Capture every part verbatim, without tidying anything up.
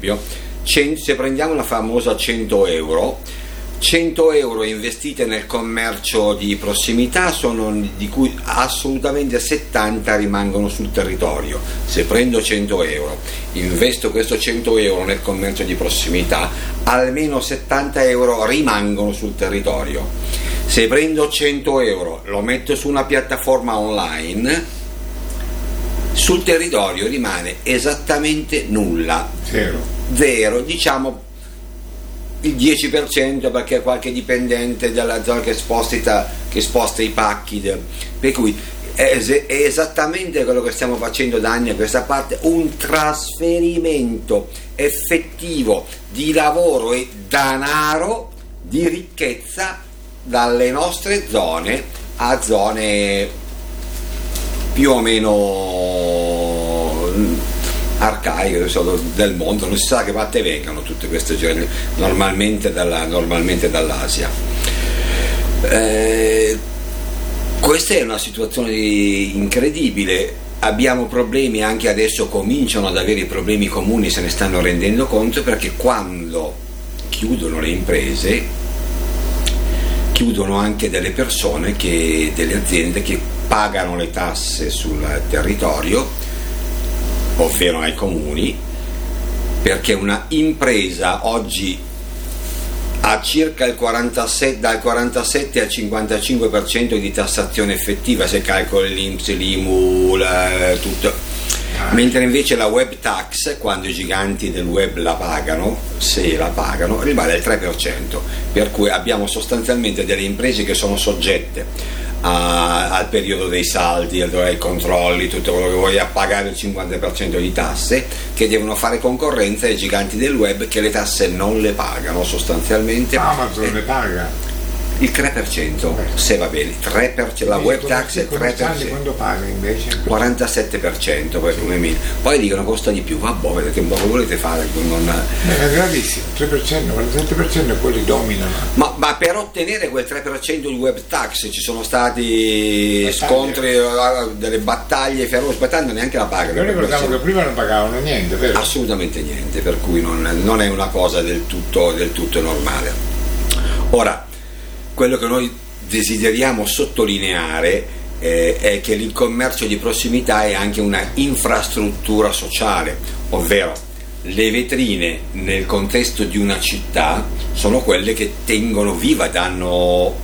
esempio, se prendiamo la famosa cento euro, cento euro investite nel commercio di prossimità, sono di cui assolutamente settanta rimangono sul territorio. Se prendo cento euro, investo questo cento euro nel commercio di prossimità, almeno settanta euro rimangono sul territorio. Se prendo cento euro, lo metto su una piattaforma online, sul territorio rimane esattamente nulla, zero, zero, diciamo il dieci per cento, perché qualche dipendente della zona che sposta, che sposta i pacchi, per cui è, è esattamente quello che stiamo facendo da anni a questa parte, un trasferimento effettivo di lavoro e denaro, di ricchezza, dalle nostre zone a zone più o meno arcaiche del mondo, non si sa che parte vengano tutte queste generi, normalmente, dalla, normalmente dall'Asia. Eh, questa è una situazione incredibile, abbiamo problemi, anche adesso cominciano ad avere i problemi comuni, se ne stanno rendendo conto, perché quando chiudono le imprese chiudono anche delle persone, che, delle aziende che pagano le tasse sul territorio, ovvero ai comuni, perché una impresa oggi ha circa il quarantasette, dal quarantasette al cinquantacinque per cento di tassazione effettiva, se calcoli l'I N P S, l'I M U, la, tutto, mentre invece la web tax, quando i giganti del web la pagano, se la pagano, rimane il tre per cento, per cui abbiamo sostanzialmente delle imprese che sono soggette A, al periodo dei saldi, ai controlli, tutto quello che vuoi, a pagare il cinquanta per cento di tasse, che devono fare concorrenza ai giganti del web che le tasse non le pagano sostanzialmente. Amazon eh, le paga il tre per cento, se va bene, tre per cento, la web tax è tre per cento. Quando paga invece? quarantasette per cento, poi, sì. Poi dicono costa di più, vabbè, vedete un po' che volete fare, non... è gravissimo, tre per cento, quarantasette per cento, e quelli dominano. Ma, ma per ottenere quel tre per cento di web tax ci sono stati battaglie. Scontri, delle battaglie feroci, tanto neanche la pagano. Noi ricordavo che prima non pagavano niente, vero? Assolutamente niente, per cui non, non è una cosa del tutto, del tutto normale. Ora, quello che noi desideriamo sottolineare eh, è che il commercio di prossimità è anche una infrastruttura sociale, ovvero le vetrine nel contesto di una città sono quelle che tengono viva, danno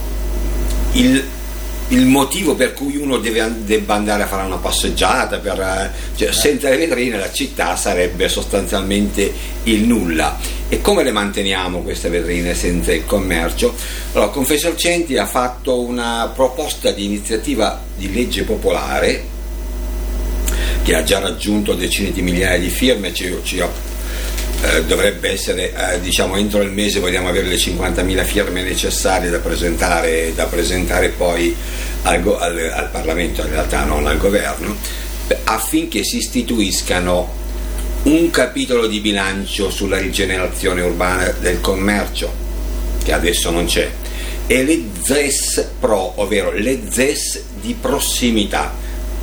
il, il motivo per cui uno deve, debba andare a fare una passeggiata, per, cioè, senza le vetrine la città sarebbe sostanzialmente il nulla. E come le manteniamo queste vetrine senza il commercio? Allora, Confesercenti ha fatto una proposta di iniziativa di legge popolare che ha già raggiunto decine di migliaia di firme, ci, ci, eh, dovrebbe essere, eh, diciamo entro il mese vogliamo avere le cinquantamila firme necessarie da presentare, da presentare poi al, al, al Parlamento, in realtà non al governo, affinché si istituiscano un capitolo di bilancio sulla rigenerazione urbana del commercio, che adesso non c'è, e le Z E S Pro, ovvero le Z E S di prossimità,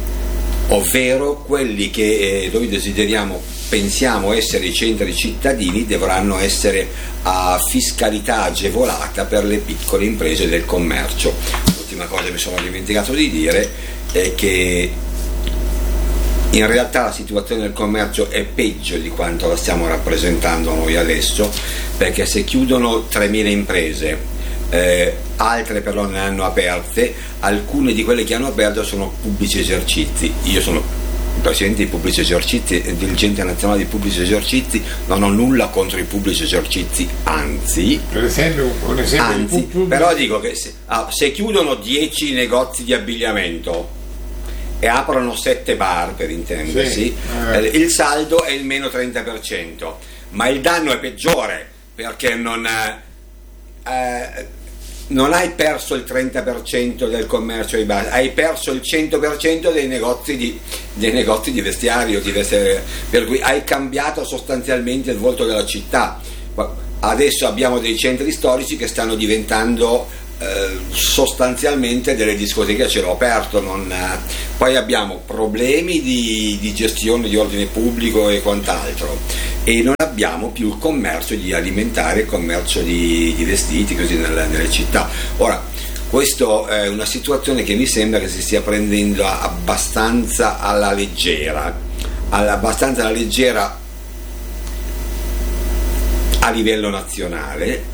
ovvero quelli che eh, noi desideriamo, pensiamo essere i centri cittadini, dovranno essere a fiscalità agevolata per le piccole imprese del commercio. L'ultima cosa che mi sono dimenticato di dire è che in realtà la situazione del commercio è peggio di quanto la stiamo rappresentando noi adesso, perché se chiudono tremila imprese, eh, altre però ne hanno aperte, alcune di quelle che hanno aperto sono pubblici esercizi. Io sono presidente di pubblici esercizi e dirigente nazionale di pubblici esercizi, non ho nulla contro i pubblici esercizi, anzi, per esempio, un esempio anzi pubblico... però dico che se, ah, se chiudono dieci negozi di abbigliamento e aprono sette bar, per intendersi, sì, eh. eh, il saldo è il meno trenta per cento, ma il danno è peggiore, perché non, eh, non hai perso il trenta per cento del commercio di base, hai perso il cento per cento dei negozi di, dei negozi di vestiario, di vestiario, per cui hai cambiato sostanzialmente il volto della città. Adesso abbiamo dei centri storici che stanno diventando eh, sostanzialmente delle discoteche a cielo aperto, non, eh, poi abbiamo problemi di, di gestione di ordine pubblico e quant'altro, e non abbiamo più il commercio di alimentare, il commercio di, di vestiti così nelle, nelle città. Ora, questa è una situazione che mi sembra che si stia prendendo abbastanza alla leggera, abbastanza alla leggera a livello nazionale,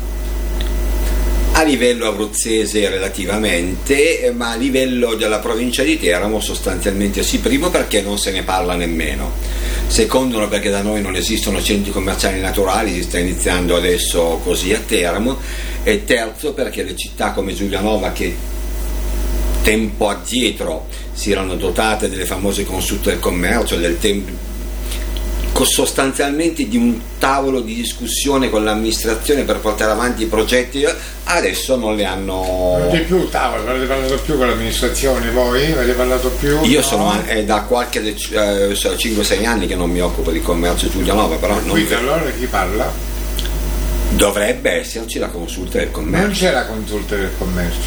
a livello abruzzese relativamente, ma a livello della provincia di Teramo sostanzialmente sì. Primo perché non se ne parla nemmeno, secondo perché da noi non esistono centri commerciali naturali, si sta iniziando adesso così a Teramo, e terzo perché le città come Giulianova, che tempo addietro si erano dotate delle famose consulte del commercio, del tempo sostanzialmente di un tavolo di discussione con l'amministrazione per portare avanti i progetti, adesso non le hanno. Non c'è più il tavolo, non avete parlato più con l'amministrazione, voi avete parlato più? Io no? sono è da qualche eh, cinque sei anni che non mi occupo di commercio Giulianova, però non. Quindi allora chi parla? Dovrebbe esserci la consulta del commercio. Non c'è la consulta del commercio.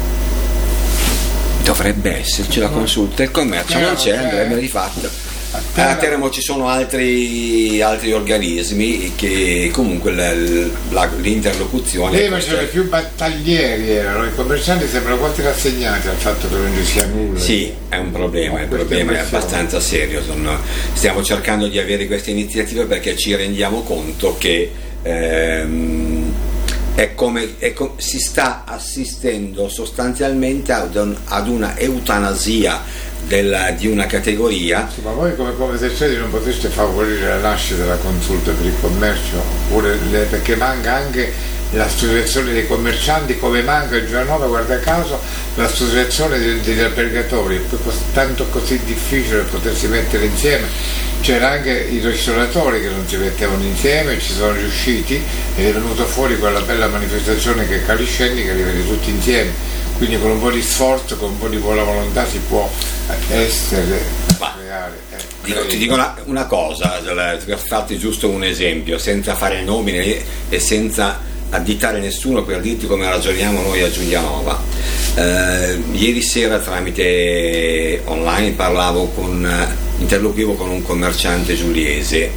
Dovrebbe esserci la consulta del commercio, non c'è, andrebbe di fatto. A Teramo ci sono altri, altri organismi che comunque la, la, l'interlocuzione. Prima c'erano più battaglieri, erano i commercianti, sembrano quasi rassegnati al fatto che non ci sia nulla. Sì, è un problema, il problema è abbastanza serio. Sono, stiamo cercando di avere queste iniziative perché ci rendiamo conto che ehm, è come, è com- si sta assistendo sostanzialmente ad, un, ad una eutanasia Della, di una categoria. Sì, ma voi come, come terziari non potreste favorire la nascita della consulta per il commercio? Oppure le, perché manca anche l'associazione dei commercianti, come manca in Giulianova, guarda caso, l'associazione degli, degli albergatori. È tanto così difficile potersi mettere insieme. C'era anche i ristoratori che non si mettevano insieme, ci sono riusciti ed è venuta fuori quella bella manifestazione che è Caliscenni, che li vede tutti insieme. Quindi con un po' di sforzo, con un po' di buona volontà si può essere Ma, creare. Eh, dico, ti dico una, una cosa, per farti giusto un esempio, senza fare nomi e senza additare nessuno, per dirti come ragioniamo noi a Giulianova. Eh, ieri sera tramite online parlavo con, interloquivo con un commerciante giuliese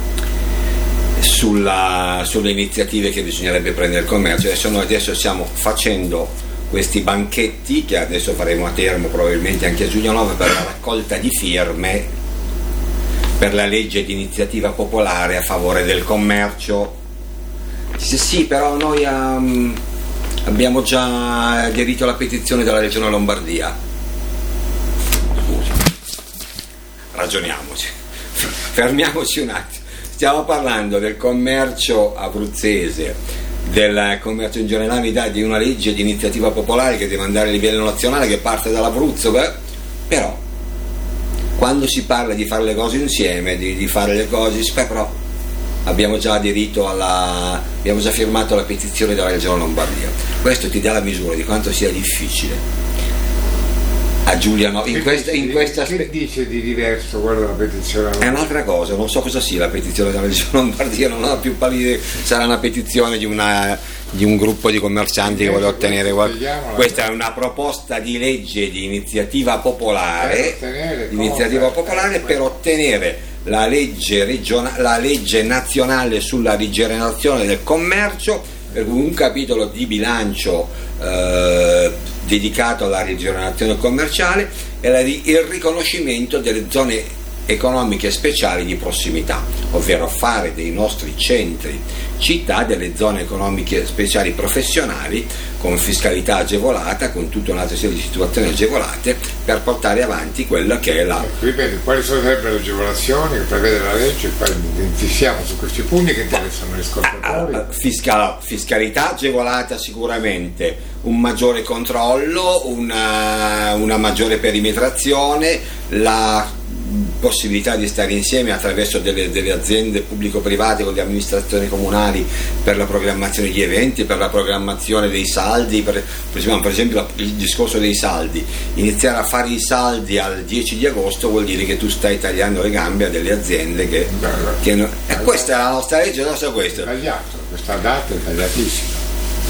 sulla, sulle iniziative che bisognerebbe prendere il commercio. Adesso noi adesso stiamo facendo questi banchetti che adesso faremo a Teramo, probabilmente anche a Giulianova, per la raccolta di firme per la legge di iniziativa popolare a favore del commercio. Dice sì, però noi um, abbiamo già aderito alla petizione della Regione Lombardia. Scusa, ragioniamoci, fermiamoci un attimo. Stiamo parlando del commercio abruzzese, del commercio in generale, di una legge di iniziativa popolare che deve andare a livello nazionale, che parte dall'Abruzzo, beh, però quando si parla di fare le cose insieme, di, di fare le cose, beh, però abbiamo già aderito alla abbiamo già firmato la petizione della Regione Lombardia. Questo ti dà la misura di quanto sia difficile a Giulianova in questa, in questa che dice di diverso quello della petizione? È un'altra cosa, non so cosa sia la petizione della Regione Lombardia, non ho la più pallida, sarà una petizione di, una, di un gruppo di commercianti che vuole ottenere qualcosa. Questa è una proposta di legge di iniziativa popolare, per, iniziativa popolare per ottenere la legge, regiona, la legge nazionale sulla rigenerazione del commercio, per cui un capitolo di bilancio eh, dedicato alla rigenerazione commerciale e la, il riconoscimento delle zone economiche speciali di prossimità, ovvero fare dei nostri centri città delle zone economiche speciali professionali con fiscalità agevolata, con tutta un'altra serie di situazioni agevolate per portare avanti quella che è la... Ripeto, quali sarebbero le agevolazioni che prevede la legge? Fissiamo su questi punti che interessano gli ascoltatori. Fiscal, fiscalità agevolata sicuramente, un maggiore controllo, una, una maggiore perimetrazione, la possibilità di stare insieme attraverso delle, delle aziende pubblico-private con le amministrazioni comunali per la programmazione di eventi, per la programmazione dei saldi, per, per esempio la, il discorso dei saldi. Iniziare a fare i saldi al dieci di agosto vuol dire che tu stai tagliando le gambe a delle aziende che, che no, e questa è la nostra legge, non so questo. È sbagliato, questa data è sbagliatissima.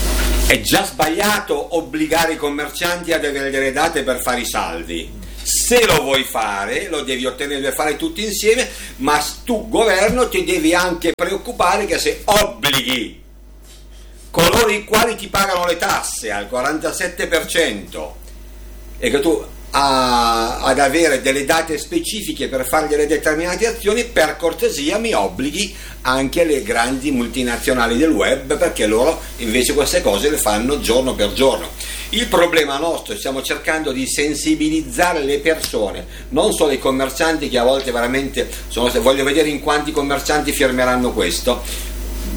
È già sbagliato obbligare i commercianti ad avere delle date per fare i saldi. Se lo vuoi fare, lo devi ottenere, devi fare tutti insieme, ma tu governo ti devi anche preoccupare che se obblighi coloro i quali ti pagano le tasse al quarantasette per cento e che tu a, ad avere delle date specifiche per fare delle determinate azioni, per cortesia mi obblighi anche le grandi multinazionali del web, perché loro invece queste cose le fanno giorno per giorno. Il problema nostro, stiamo cercando di sensibilizzare le persone, non solo i commercianti, che a volte veramente sono, voglio vedere in quanti commercianti firmeranno questo.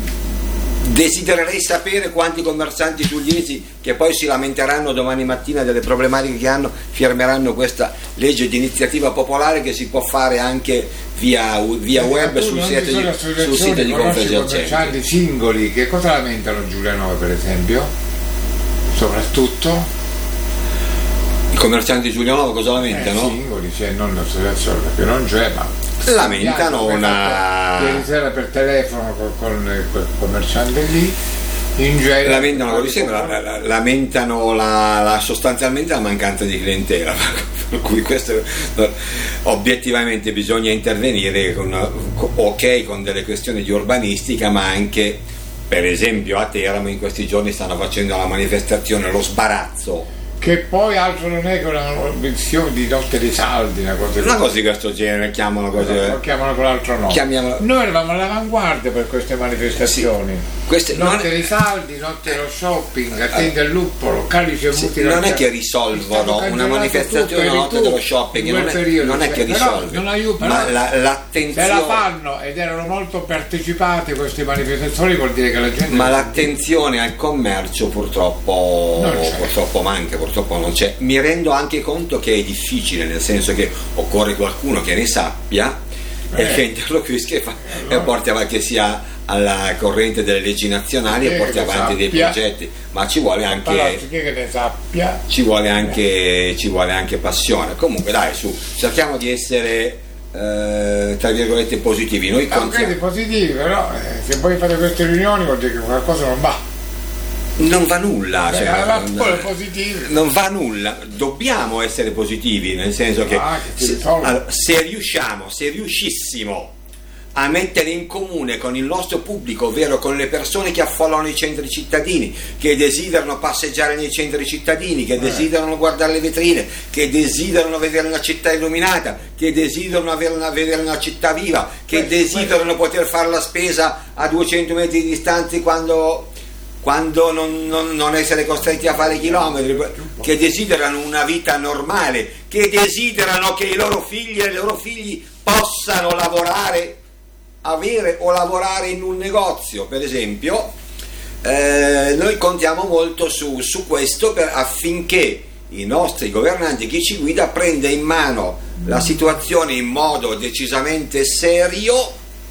Desidererei sapere quanti commercianti pugliesi, che poi si lamenteranno domani mattina delle problematiche che hanno, firmeranno questa legge di iniziativa popolare che si può fare anche via, via web sul sito di, sul sito di Confesercenti. Commercianti singoli che cosa lamentano Giulianova, per esempio? Soprattutto i commercianti Giulianova cosa lamentano? Eh, singoli, cioè non l'associazione, perché non c'è, ma lamentano una ieri sera per telefono con, con quel commerciante lì, in genere lamentano, così sembra, la, la, lamentano la, la, sostanzialmente la mancanza di clientela, per cui questo obiettivamente bisogna intervenire con, ok, con delle questioni di urbanistica, ma anche per esempio a Teramo in questi giorni stanno facendo la manifestazione Lo Sbarazzo, che poi altro non è che una versione di Notte dei Saldi, una cosa, una cosa di questo genere, chiamano così, no, lo chiamano con l'altro nome. Chiamiamolo... Noi eravamo all'avanguardia per queste manifestazioni. Sì. Queste, Notte è... dei Saldi, Notte dello shopping, Attende al luppolo, Calice sì, non è che risolvono una manifestazione, una Notte dello shopping, non è, periodo, non è che risolvono, non aiuta, ma la, l'attenzione, se la fanno ed erano molto partecipate queste manifestazioni, vuol dire che la gente, ma l'attenzione al commercio purtroppo purtroppo manca, purtroppo non c'è. Mi rendo anche conto che è difficile, nel senso che occorre qualcuno che ne sappia eh. e che interloquisca e, fa, allora. e porti avanti, che sia alla corrente delle leggi nazionali eh, e porti avanti dei progetti, ma ci vuole anche che ne sappia. ci vuole anche ci vuole anche passione. Comunque dai, su, cerchiamo di essere eh, tra virgolette positivi. Noi contiamo... positivi, però eh, se poi fate queste riunioni vuol dire che qualcosa non va. Non va nulla, Beh, cioè, non, non, non va nulla, dobbiamo essere positivi, nel senso che ah, che se, allora, se riusciamo, se riuscissimo a mettere in comune con il nostro pubblico, ovvero con le persone che affollano i centri cittadini, che desiderano passeggiare nei centri cittadini, che eh. desiderano guardare le vetrine, che desiderano vedere una città illuminata, che desiderano avere una, vedere una città viva, che eh, desiderano eh. poter fare la spesa a duecento metri di distanza quando... quando non, non, non essere costretti a fare chilometri, che desiderano una vita normale, che desiderano che i loro figli e i loro figli possano lavorare, avere o lavorare in un negozio, per esempio. Eh, noi contiamo molto su, su questo per, affinché i nostri governanti, chi ci guida, prenda in mano la situazione in modo decisamente serio,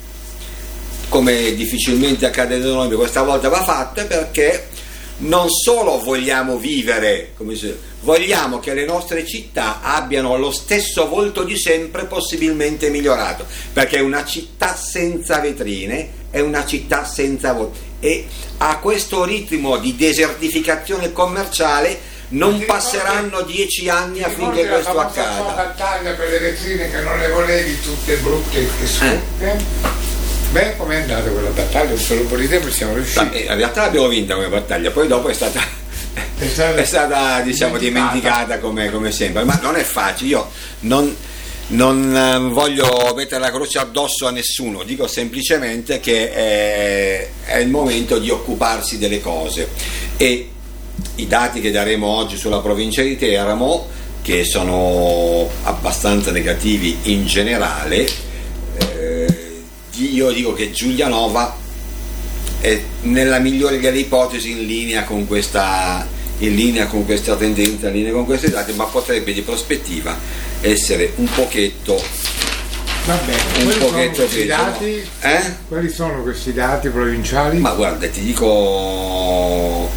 come difficilmente accade da noi, questa volta va fatta, perché non solo vogliamo vivere, come si dice, vogliamo che le nostre città abbiano lo stesso volto di sempre, possibilmente migliorato, perché una città senza vetrine è una città senza volto, e a questo ritmo di desertificazione commerciale non passeranno dieci anni affinché questo accada. La battaglia per le vetrine che non le volevi tutte brutte e scutte. Eh? Beh, com'è andata quella battaglia? Per un po' di tempo siamo riusciti. Ma, in realtà l'abbiamo vinta come battaglia, poi dopo è stata, è stata, è stata diciamo dimenticata, dimenticata come, come sempre, ma non è facile. Io non, non voglio mettere la croce addosso a nessuno, dico semplicemente che è, è il momento di occuparsi delle cose, e i dati che daremo oggi sulla provincia di Teramo, che sono abbastanza negativi in generale, eh, io dico che Giulianova è nella migliore delle ipotesi in linea con questa in linea con questa tendenza, in linea con questi dati, ma potrebbe di prospettiva essere un pochetto Va bene, un pochetto questi dati, eh? Quali sono questi dati provinciali? Ma guarda, ti dico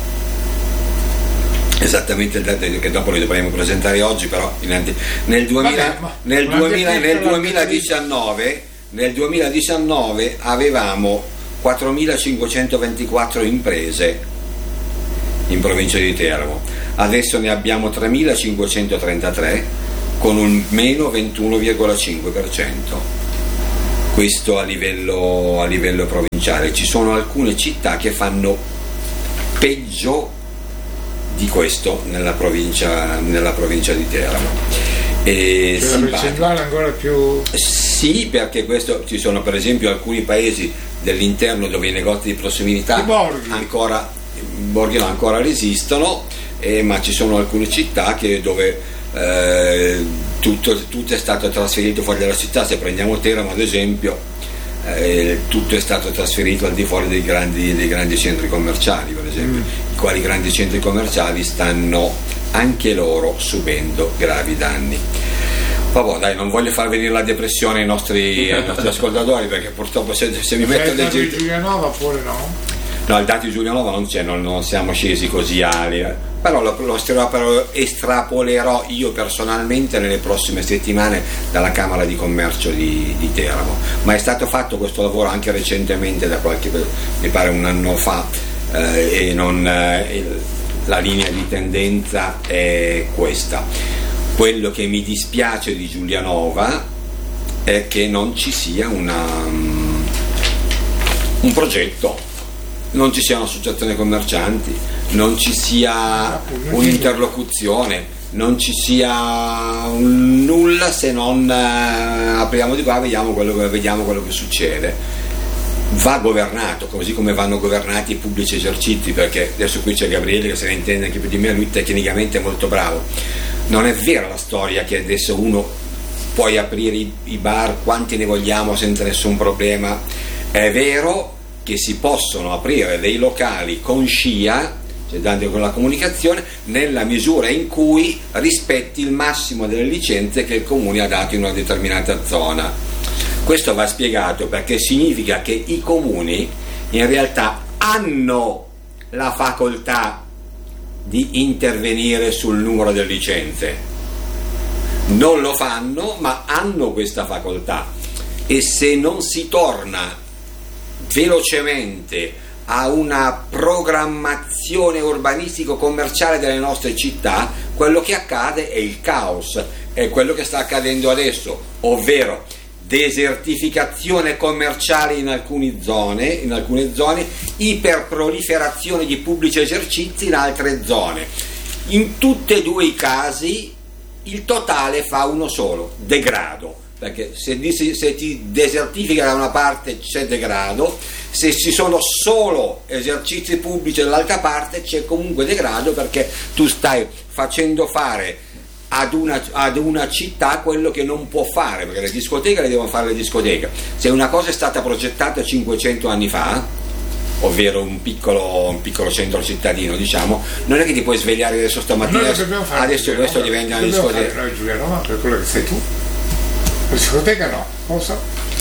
esattamente il dato che dopo li dovremo presentare oggi, però nel, duemila, Vabbè, nel, duemila, nel duemiladiciannove nel duemiladiciannove avevamo quattromilacinquecentoventiquattro imprese in provincia di Teramo. Adesso ne abbiamo tremilacinquecentotrentatré con un meno ventuno virgola cinque per cento. Questo a livello, a livello provinciale. Ci sono alcune città che fanno peggio di questo nella provincia, nella provincia di Teramo. E la percentuale ancora più... Sì, perché questo, ci sono per esempio alcuni paesi dell'interno dove i negozi di prossimità ancora, borghi no, ancora resistono, eh, ma ci sono alcune città che, dove eh, tutto, tutto è stato trasferito fuori dalla città. Se prendiamo Teramo ad esempio, eh, tutto è stato trasferito al di fuori dei grandi, dei grandi centri commerciali, per esempio, mm. i quali grandi centri commerciali stanno anche loro subendo gravi danni. Vabbè, dai, non voglio far venire la depressione ai nostri, ai nostri ascoltatori, perché purtroppo se, se mi metto a leggere il Giulianova oppure no? No, il dato di Giulianova non c'è, non, non siamo scesi così ali, però lo, lo estrapolerò io personalmente nelle prossime settimane dalla Camera di Commercio di, di Teramo. Ma è stato fatto questo lavoro anche recentemente, da qualche, mi pare un anno fa, eh, e non eh, la linea di tendenza è questa. Quello che mi dispiace di Giulianova è che non ci sia una, um, un progetto, non ci sia un'associazione commercianti, non ci sia un'interlocuzione, non ci sia un nulla, se non uh, apriamo di qua, vediamo quello, vediamo quello che succede. Va governato, così come vanno governati i pubblici esercizi, perché adesso qui c'è Gabriele che se ne intende anche più di me, lui tecnicamente è molto bravo. Non è vera la storia che adesso uno puoi aprire i, i bar quanti ne vogliamo senza nessun problema. È vero che si possono aprire dei locali con scia, cioè dando con la comunicazione, nella misura in cui rispetti il massimo delle licenze che il comune ha dato in una determinata zona. Questo va spiegato perché significa che i comuni in realtà hanno la facoltà di intervenire sul numero delle licenze. Non lo fanno, ma hanno questa facoltà, e se non si torna velocemente a una programmazione urbanistico-commerciale delle nostre città, quello che accade è il caos, è quello che sta accadendo adesso, ovvero desertificazione commerciale in alcune zone, in alcune zone, iperproliferazione di pubblici esercizi in altre zone. In tutti e due i casi il totale fa uno solo, degrado, perché se, se ti desertifica da una parte c'è degrado, se ci sono solo esercizi pubblici dall'altra parte c'è comunque degrado, perché tu stai facendo fare ad una, ad una città quello che non può fare, perché le discoteche le devono fare le discoteche. Se una cosa è stata progettata cinquecento anni fa, ovvero un piccolo, un piccolo centro cittadino, diciamo, non è che ti puoi svegliare adesso stamattina, adesso questo diventa una discoteca. Noi Giulianova, per quello che sei tu, la discoteca no, cosa?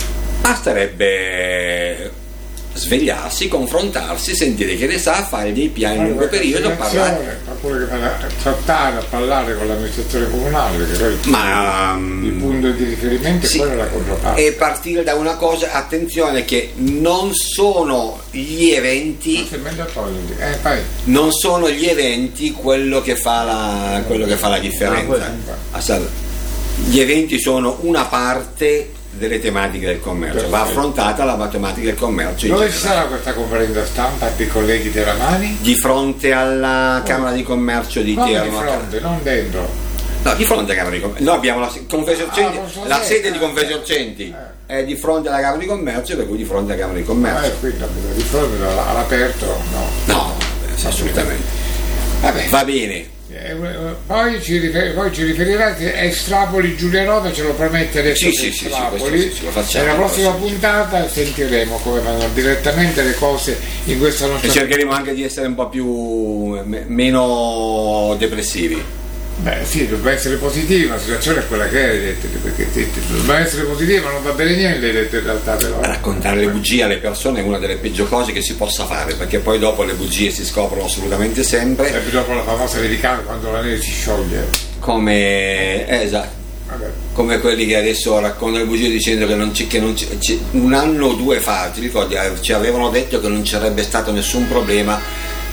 Basterebbe svegliarsi, confrontarsi, sentire che ne sa, fare dei piani a lungo periodo, parlare. Trattare, a parlare con l'amministrazione comunale, perché poi Ma, il punto di riferimento sì, è quello, la controparte. E partire da una cosa, attenzione, che non sono gli eventi, eh, non sono gli eventi quello che fa la, quello che fa la differenza. Gli eventi sono una parte delle tematiche del commercio, va affrontata la matematica del commercio. Dove ci sarà questa conferenza stampa dei colleghi teramani? Di fronte alla Camera di Commercio di Teramo. Di fronte, non dentro. No, di fronte alla Camera di Commercio. Noi abbiamo la, Confesercenti, ah, la sede di Confesercenti eh. è di fronte alla Camera di Commercio, per cui di fronte alla Camera di Commercio. Ah, quindi di fronte all'aperto no. No, assolutamente. Vabbè. Va bene. Eh, poi, ci rifer- poi ci riferirete a Estrapoli Giulianova, ce lo promette adesso. Sì, sì, sì, sì, sì, lo facciamo. Nella prossima puntata sentiremo come vanno direttamente le cose in questa nostra. E cercheremo anche di essere un po' più me- meno depressivi. Beh sì, dovrebbe essere positivo, la situazione è quella che è, perché dovrebbe essere positivo, ma non va bene niente in realtà. Però. Raccontare le bugie alle persone è una delle peggio cose che si possa fare, perché poi dopo le bugie si scoprono assolutamente sempre. Sempre dopo la famosa verità quando la neve si scioglie. Come eh, esatto. Vabbè. Come quelli che adesso raccontano le bugie dicendo che, non c'è, che non c'è, c'è, un anno o due fa, ti ricordi, ci avevano detto che non ci sarebbe stato nessun problema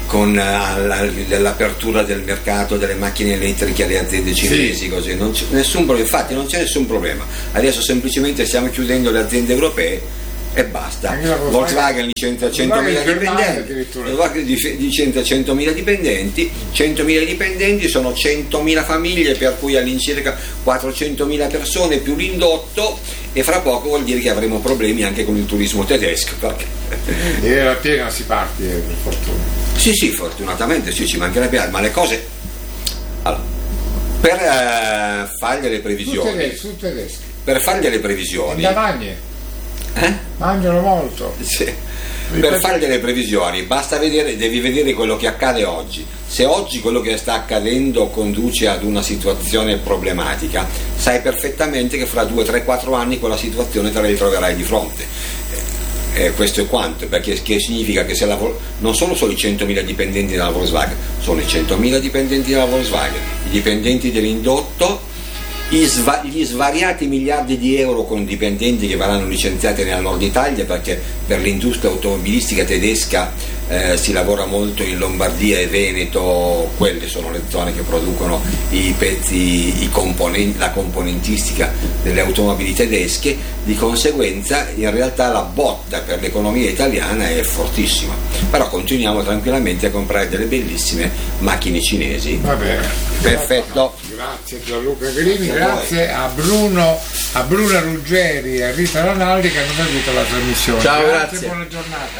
con uh, l'apertura del mercato delle macchine elettriche alle aziende cinesi, sì. Così non c'è nessun problema, infatti non c'è nessun problema, adesso semplicemente stiamo chiudendo le aziende europee e basta. Volkswagen licenzia centomila dipendenti, licenzia centomila dipendenti, centomila dipendenti sono centomila famiglie, per cui all'incirca quattrocentomila persone più l'indotto, e fra poco vuol dire che avremo problemi anche con il turismo tedesco, perché e la piena si parte, per fortuna. Sì, sì, fortunatamente sì, ci mancherebbe altro, ma le cose allora, per eh, fargli le previsioni sul tedesco, per fargli le previsioni Eh? mangiano molto, sì. Per fare delle previsioni basta vedere, devi vedere quello che accade oggi. Se oggi quello che sta accadendo conduce ad una situazione problematica, sai perfettamente che fra due, tre, quattro anni quella situazione te la ritroverai di fronte. Eh, questo è quanto, perché che significa che se la, non sono solo i centomila dipendenti della Volkswagen, sono i centomila dipendenti della Volkswagen, i dipendenti dell'indotto, gli svariati miliardi di euro con dipendenti che verranno licenziati nel nord Italia, perché per l'industria automobilistica tedesca eh, si lavora molto in Lombardia e Veneto, quelle sono le zone che producono i pezzi, i componenti, la componentistica delle automobili tedesche. Di conseguenza in realtà la botta per l'economia italiana è fortissima, però continuiamo tranquillamente a comprare delle bellissime macchine cinesi. Va bene, perfetto. Grazie Gianluca Grini, grazie a Bruno, a Bruna Ruggeri e a Rita Ranaldi che hanno seguito la trasmissione. Ciao, grazie, grazie. Buona giornata.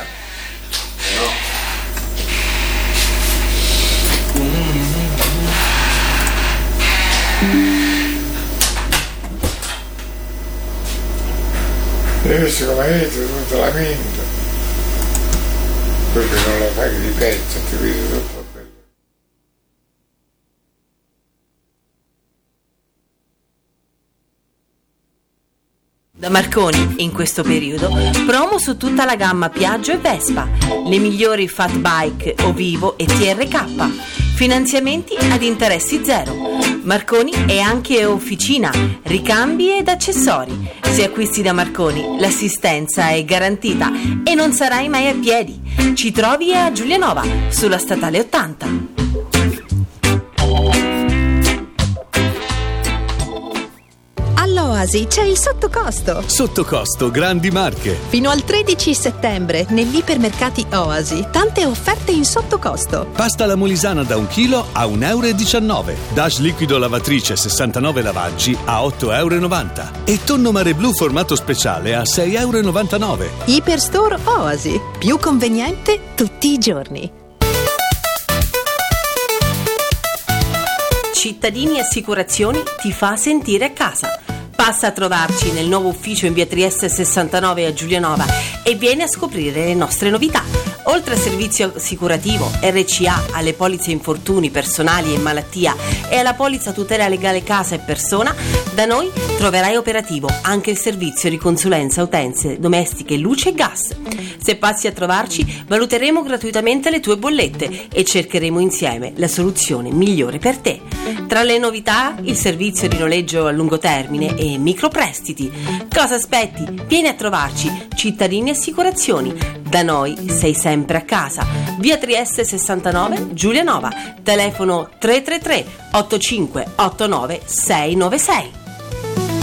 Hai visto come hai detto tutta la mente? Perché non la fai di pezzo, ti vedi tutto. Da Marconi, in questo periodo, promo su tutta la gamma Piaggio e Vespa, le migliori Fat Bike o Vivo e T R K, finanziamenti ad interessi zero. Marconi è anche officina, ricambi ed accessori. Se acquisti da Marconi, l'assistenza è garantita e non sarai mai a piedi. Ci trovi a Giulianova, sulla statale ottanta. All'Oasi c'è il sottocosto. Sottocosto Grandi Marche. Fino al tredici settembre negli ipermercati Oasi tante offerte in sottocosto. Pasta alla molisana da un chilo a un euro e diciannove. Dash liquido lavatrice sessantanove lavaggi a otto euro e novanta. E tonno mare blu formato speciale a sei euro e novantanove. Iperstore Oasi, più conveniente tutti i giorni. Cittadini Assicurazioni ti fa sentire a casa. Passa a trovarci nel nuovo ufficio in via Trieste sessantanove a Giulianova e vieni a scoprire le nostre novità. Oltre al servizio assicurativo, R C A, alle polizze infortuni personali e malattia e alla polizza tutela legale casa e persona, da noi troverai operativo anche il servizio di consulenza utenze domestiche, luce e gas. Se passi a trovarci, valuteremo gratuitamente le tue bollette e cercheremo insieme la soluzione migliore per te. Tra le novità, il servizio di noleggio a lungo termine e microprestiti. Cosa aspetti? Vieni a trovarci, Cittadini Assicurazioni. Da noi sei sempre a casa. Via Trieste sessantanove, Giulianova. Telefono tre tre tre otto cinque otto nove sei nove sei.